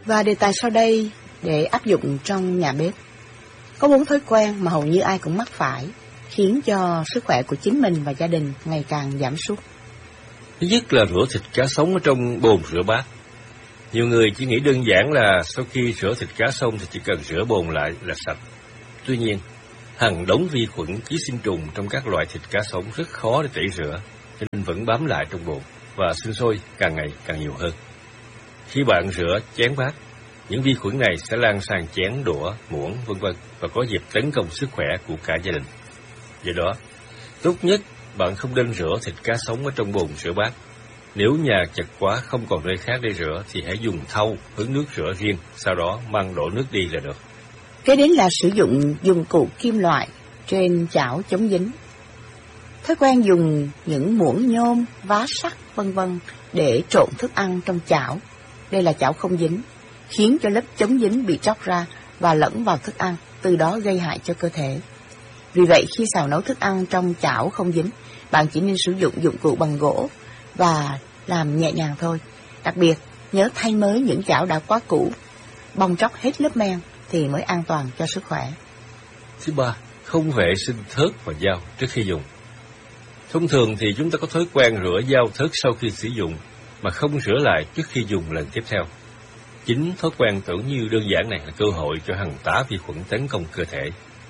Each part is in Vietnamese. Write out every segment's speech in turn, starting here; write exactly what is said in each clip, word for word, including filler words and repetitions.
Và đề tài sau đây để áp dụng trong nhà bếp. Có bốn thói quen mà hầu như ai cũng mắc phải, khiến cho sức khỏe của chính mình và gia đình ngày càng giảm sút. Thứ nhất là rửa thịt cá sống ở trong bồn rửa bát. Nhiều người chỉ nghĩ đơn giản là sau khi rửa thịt cá xong thì chỉ cần rửa bồn lại là sạch. Tuy nhiên, hàng đống vi khuẩn, ký sinh trùng trong các loại thịt cá sống rất khó để tẩy rửa, cho nên vẫn bám lại trong bồn và sinh sôi càng ngày càng nhiều hơn. Khi bạn rửa chén bát, những vi khuẩn này sẽ lan sang chén, đũa, muỗng, vân vân và có dịp tấn công sức khỏe của cả gia đình. Do đó, tốt nhất bạn không nên rửa thịt cá sống ở trong bồn rửa bát. Nếu nhà chật quá không còn nơi khác để rửa thì hãy dùng thau hứng nước rửa riêng, sau đó mang đổ nước đi là được. Kế đến là sử dụng dụng cụ kim loại trên chảo chống dính. Thói quen dùng những muỗng nhôm, vá sắt, vân vân để trộn thức ăn trong chảo. Đây là chảo không dính, khiến cho lớp chống dính bị tróc ra và lẫn vào thức ăn, từ đó gây hại cho cơ thể. Vì vậy, khi xào nấu thức ăn trong chảo không dính, bạn chỉ nên sử dụng dụng cụ bằng gỗ và làm nhẹ nhàng thôi. Đặc biệt, nhớ thay mới những chảo đã quá cũ, bong tróc hết lớp men thì mới an toàn cho sức khỏe. Thứ ba, không vệ sinh thớt và dao trước khi dùng. Thông thường thì chúng ta có thói quen rửa dao thớt sau khi sử dụng mà không rửa lại trước khi dùng lần tiếp theo. Chính thói quen tưởng như đơn giản này là cơ hội cho hàng tá vi khuẩn tấn công cơ thể.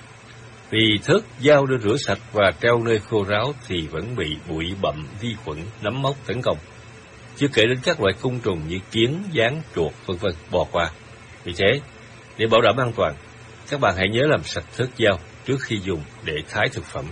Vì thớt, dao được rửa sạch và treo nơi khô ráo thì vẫn bị bụi bặm, vi khuẩn, nấm mốc tấn công. Chưa kể đến các loại côn trùng như kiến, gián, chuột, vân vân bò qua. Vì thế, để bảo đảm an toàn, các bạn hãy nhớ làm sạch thớt dao trước khi dùng để thái thực phẩm.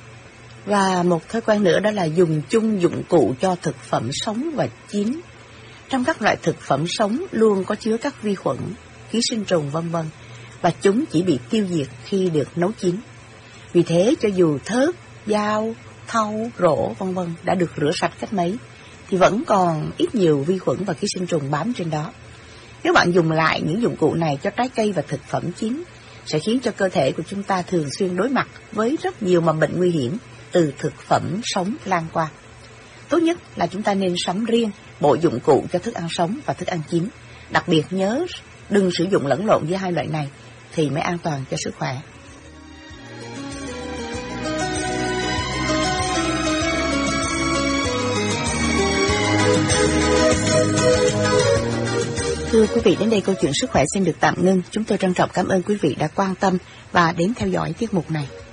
Và một thói quen nữa đó là dùng chung dụng cụ cho thực phẩm sống và chín. Trong các loại thực phẩm sống luôn có chứa các vi khuẩn, ký sinh trùng vân vân, và chúng chỉ bị tiêu diệt khi được nấu chín. Vì thế, cho dù thớt, dao, thau, rổ vân vân đã được rửa sạch cách mấy, thì vẫn còn ít nhiều vi khuẩn và ký sinh trùng bám trên đó. Nếu bạn dùng lại những dụng cụ này cho trái cây và thực phẩm chín, sẽ khiến cho cơ thể của chúng ta thường xuyên đối mặt với rất nhiều mầm bệnh nguy hiểm từ thực phẩm sống lan qua. Tốt nhất là chúng ta nên sắm riêng bộ dụng cụ cho thức ăn sống và thức ăn chín. Đặc biệt nhớ đừng sử dụng lẫn lộn giữa hai loại này thì mới an toàn cho sức khỏe. Thưa quý vị, đến đây câu chuyện sức khỏe xin được tạm ngưng. Chúng tôi trân trọng cảm ơn quý vị đã quan tâm và đến theo dõi tiết mục này.